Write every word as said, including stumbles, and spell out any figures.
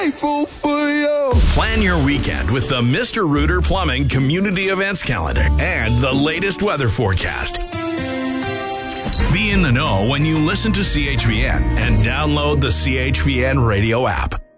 Grateful for you. Plan your weekend with the Mister Rooter Plumbing Community Events Calendar and the latest weather forecast. Be in the know when you listen to C H V N and download the C H V N radio app.